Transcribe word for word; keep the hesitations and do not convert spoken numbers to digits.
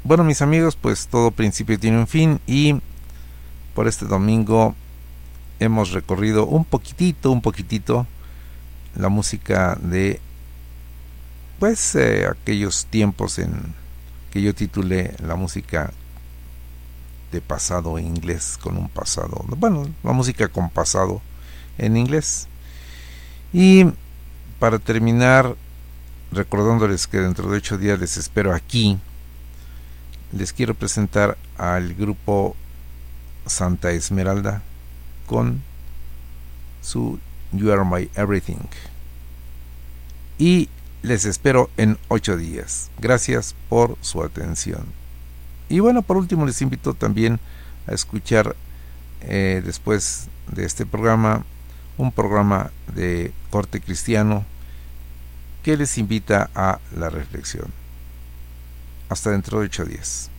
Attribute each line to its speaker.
Speaker 1: Bueno, mis amigos, pues todo principio tiene un fin y por este domingo hemos recorrido un poquitito, un poquitito la música de pues eh, aquellos tiempos en que yo titulé la música de pasado en inglés con un pasado, bueno, la música con pasado en inglés. Y para terminar, recordándoles que dentro de ocho días les espero aquí, les quiero presentar al grupo Santa Esmeralda con su You Are My Everything. Y les espero en ocho días. Gracias por su atención. Y bueno, por último les invito también a escuchar eh, después de este programa un programa de corte cristiano que les invita a la reflexión. Hasta dentro de ocho días.